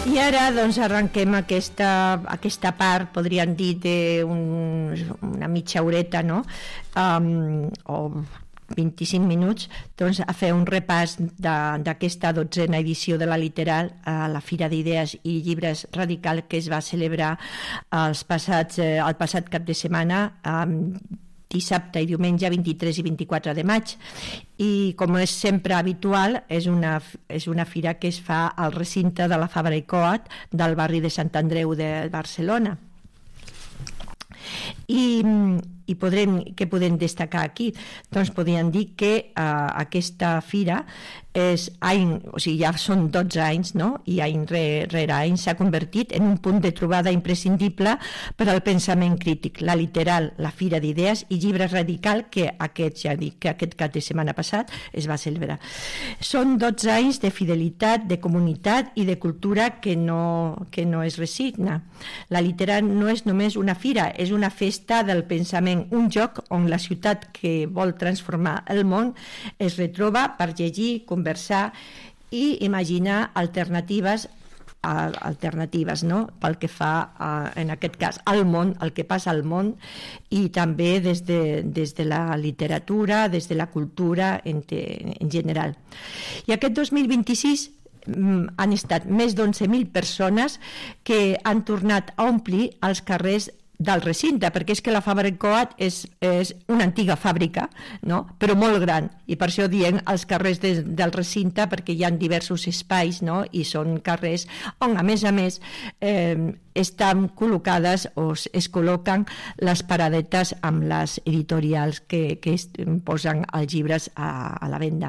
I ara doncs arrenquem aquesta part, podríem dir, d'una mitja horeta, no? O 25 minuts, doncs, a fer un repàs d'aquesta 12a edició de la Literal, a la Fira d'Idees i Llibres Radical, que es va celebrar el passat cap de setmana, dissabte i diumenge 23 i 24 de maig, i com és sempre habitual és una fira que es fa al recinte de la Fabra i Coat del barri de Sant Andreu de Barcelona. I què podem destacar aquí? Doncs podríem dir que aquesta fira ja són 12 anys, no? I any rere any s'ha convertit en un punt de trobada imprescindible per al pensament crític. La Literal, la Fira d'Idees i Llibres Radical, que aquest cap de setmana passat es va celebrar. Són 12 anys de fidelitat, de comunitat i de cultura que no es resigna. La Literal no és només una fira, és una festa del pensament, un lloc on la ciutat que vol transformar el món es retroba per llegir, conversar i imaginar alternatives, no? Pel que fa, en aquest cas, al món, el que passa al món, i també des de la literatura, des de la cultura en general. I aquest 2026 han estat més d'11.000 persones que han tornat a omplir els carrers del recinte, perquè és que la Fabra i Coat és una antiga fàbrica, no? Però molt gran, i per això diem els carrers del recinte, perquè hi ha diversos espais, no? I són carrers on a més estan col·locades o es col·loquen les paradetes amb les editorials que posen els llibres a la venda.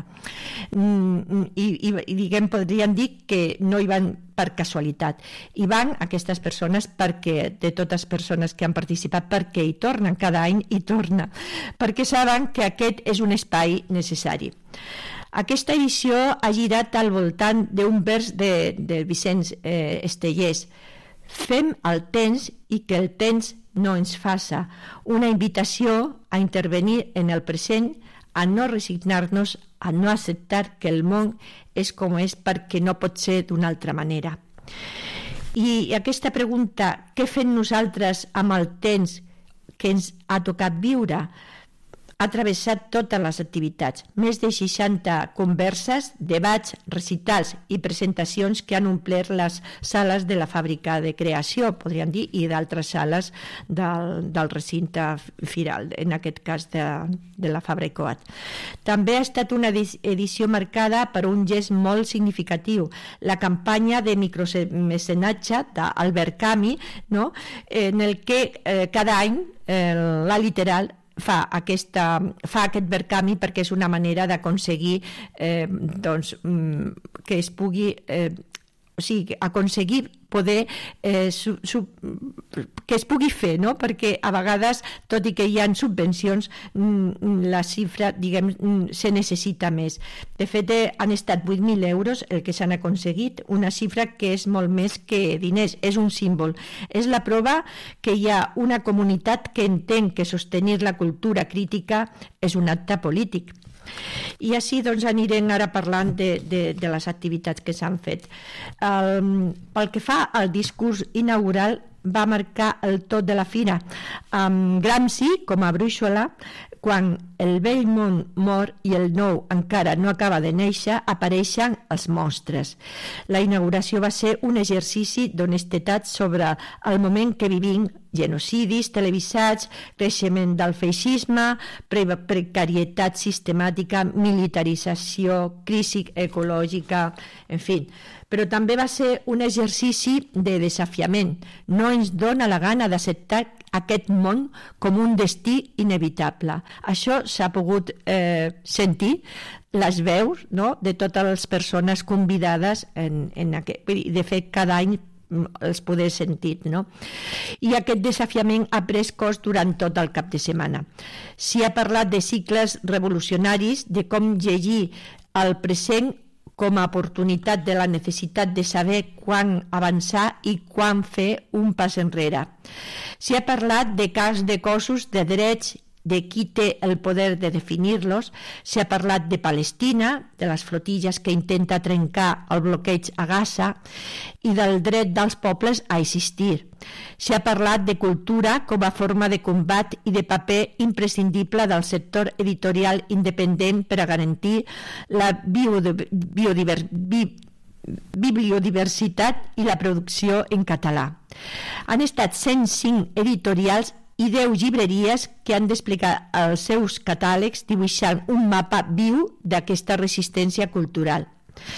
I podríem dir que no hi van per casualitat. Hi van aquestes persones perquè, de totes persones que han participat, perquè hi tornen, cada any hi torna, perquè saben que aquest és un espai necessari. Aquesta edició ha girat al voltant d'un vers de Vicenç Estellés: fem el temps i que el temps no ens faça, una invitació a intervenir en el present, a no resignar-nos, a no acceptar que el món és com és perquè no pot ser d'una altra manera. I aquesta pregunta, què fem nosaltres amb el temps que ens ha tocat viure, ha travessat totes les activitats, més de 60 converses, debats, recitals i presentacions que han omplert les sales de la fàbrica de creació, podríem dir, i d'altres sales del recinte firal, en aquest cas de la Fabra i Coat. També ha estat una edició marcada per un gest molt significatiu, la campanya de micromecenatge d'Albert Camus, no? En el que cada any la Literal fa aquest Verkami, perquè és una manera d'aconseguir que es pugui aconseguir poder que es pugui fer, no? Perquè a vegades, tot i que hi ha subvencions, la xifra, diguem, se necessita més. De fet, han estat 8.000 euros el que s'han aconseguit, una xifra que és molt més que diners, és un símbol. És la prova que hi ha una comunitat que entén que sostenir la cultura crítica és un acte polític. I així doncs anirem ara parlant de les activitats que s'han fet. Pel que fa al discurs inaugural, va marcar el tot de la fira, amb Gramsci com a brúixola. Quan el vell món mor i el nou encara no acaba de néixer, apareixen els monstres. La inauguració va ser un exercici d'honestedat sobre el moment que vivim: genocidis televisats, creixement del feixisme, precarietat sistemàtica, militarització, crisi ecològica, en fi. Però també va ser un exercici de desafiament. No ens dona la gana d'acceptar aquest món com un destí inevitable. Això s'ha pogut sentir, les veus, no?, de totes les persones convidades de fet cada any els poder sentir, no? I aquest desafiament ha pres cos durant tot el cap de setmana. S'hi ha parlat de cicles revolucionaris, de com llegir el present com a oportunitat de la necessitat de saber quan avançar i quan fer un pas enrere. S'hi ha parlat de cas de cossos, de drets, de qui té el poder de definir-los, s'ha parlat de Palestina, de les flotilles que intenta trencar el bloqueig a Gaza i del dret dels pobles a existir. S'ha parlat de cultura com a forma de combat i de paper imprescindible del sector editorial independent per a garantir la bibliodiversitat i la producció en català. Han estat 105 editorials i 10 llibreries que han d'explicar els seus catàlegs dibuixant un mapa viu d'aquesta resistència cultural.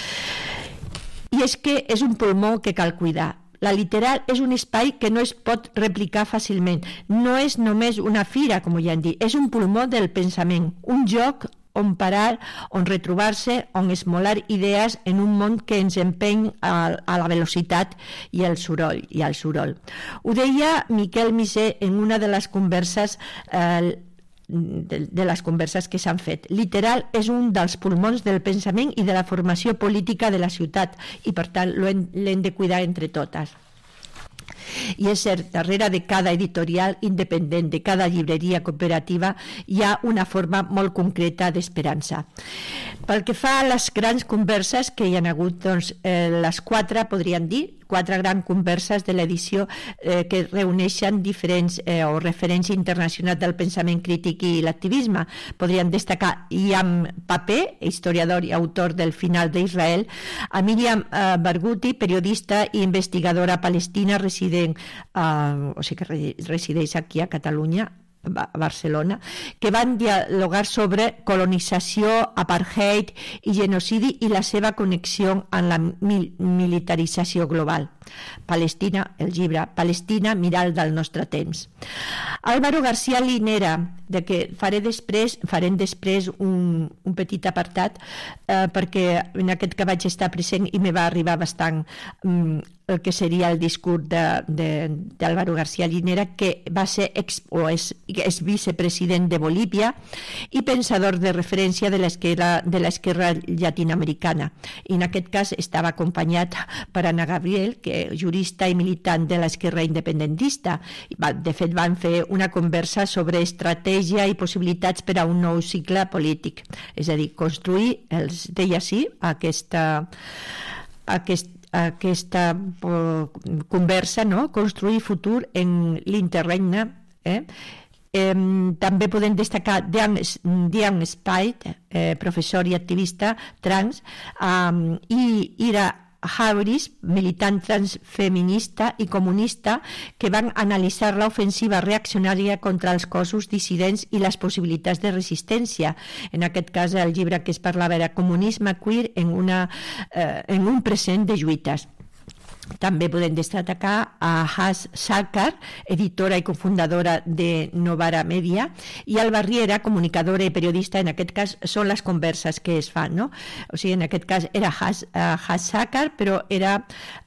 I és que és un pulmó que cal cuidar. La literal és un espai que no es pot replicar fàcilment. No és només una fira, com ja hem dit, és un pulmó del pensament, un lloc on parar, on retrobar-se, on esmolar idees en un món que ens empeny a la velocitat i al soroll. Ho deia Miquel Misé en una de les converses que s'han fet. Literal és un dels pulmons del pensament i de la formació política de la ciutat i per tant l'hem de cuidar entre totes. I és cert, darrere de cada editorial independent, de cada llibreria cooperativa, hi ha una forma molt concreta d'esperança. Pel que fa a les grans converses que hi ha hagut, doncs, les 4, podríem dir, 4 grans converses de l'edició que reuneixen diferents o referents internacionals del pensament crític i l'activisme. Podríem destacar Iam Pape, historiador i autor del Final d'Israel, a Míriam Barghouti, periodista i investigadora palestina resideix aquí a Catalunya, a Barcelona, que van dialogar sobre colonització, apartheid i genocidi i la seva connexió amb la militarització global. Palestina, el llibre Palestina, mirall del nostre temps. Álvaro García Linera, de que farem després un petit apartat perquè en aquest que vaig estar present i me va arribar bastant el que seria el discurs d'Álvaro García Linera, que va ser és vicepresident de Bolívia i pensador de referència de l'esquerra llatinoamericana. I en aquest cas estava acompanyat per Ana Gabriel, que és jurista i militant de l'esquerra independentista. De fet, van fer una conversa sobre estratègia i possibilitats per a un nou cicle polític. És a dir, construir, els deia sí, aquesta conversa, no? Construir futur en l'interregne. També podem destacar Diane Spite, professor i activista trans, i Ira Havris, militant transfeminista i comunista, que van analitzar l'ofensiva reaccionària contra els cossos dissidents i les possibilitats de resistència. En aquest cas, el llibre que es parlava era Comunisme queer en un present de lluites. També podem destacar a Haz Shakar, editora i cofundadora de Novara Media, i Alba Riera, comunicadora i periodista. En aquest cas són les converses que es fan, no? O sigui, en aquest cas era Haz Shakar, però era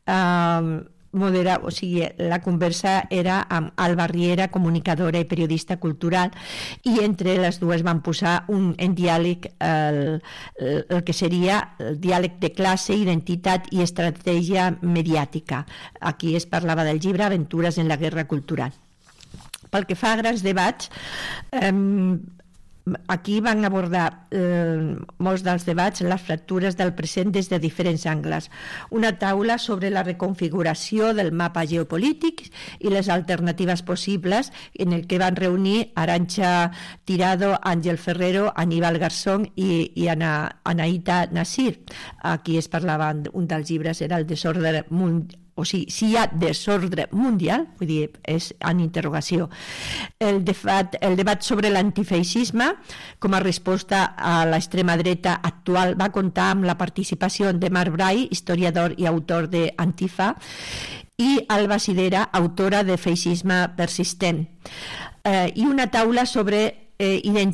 o sigui, la conversa era amb Alba Riera, comunicadora i periodista cultural, i entre les dues van posar en diàleg el que seria el diàleg de classe, identitat i estratègia mediàtica. Aquí es parlava del llibre Aventures en la guerra cultural. Pel que fa a grans debats, aquí van abordar molts dels debats les fractures del present des de diferents angles. Una taula sobre la reconfiguració del mapa geopolític i les alternatives possibles, en el que van reunir Arantxa Tirado, Àngel Ferrero, Aníbal Garzón i Anaïta Nassir. Aquí es parlava, un dels llibres era el desordre mundial, o sigui, si hi ha desordre mundial, vull dir, és en interrogació. El debat sobre l'antifeixisme com a resposta a l'extrema dreta actual va comptar amb la participació de Marc Bray, historiador i autor d'Antifa, i Alba Sidera, autora de Feixisme persistent. I una taula sobre identitat